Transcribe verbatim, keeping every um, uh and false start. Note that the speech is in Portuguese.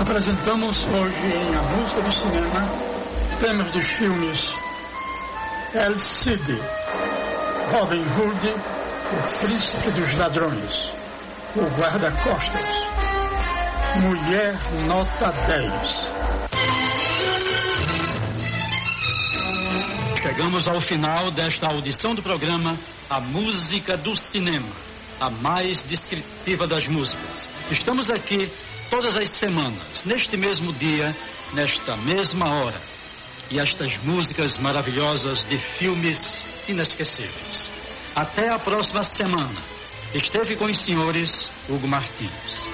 Apresentamos hoje em A Música do Cinema temas dos filmes El Cid, Robin Hood, O Príncipe dos Ladrões, O Guarda-Costas, Mulher Nota dez. Chegamos ao final desta audição do programa A Música do Cinema, a mais descritiva das músicas. Estamos aqui todas as semanas, neste mesmo dia, nesta mesma hora. E estas músicas maravilhosas de filmes inesquecíveis. Até a próxima semana. Esteve com os senhores Hugo Martins.